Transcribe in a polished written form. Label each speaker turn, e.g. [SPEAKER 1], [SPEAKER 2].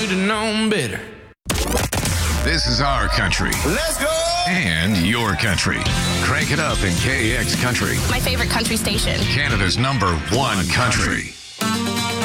[SPEAKER 1] Should've known better.
[SPEAKER 2] This is our country.
[SPEAKER 3] Let's go!
[SPEAKER 2] And your country. Crank it up in KX Country.
[SPEAKER 4] My favorite country station.
[SPEAKER 2] Canada's #1 country.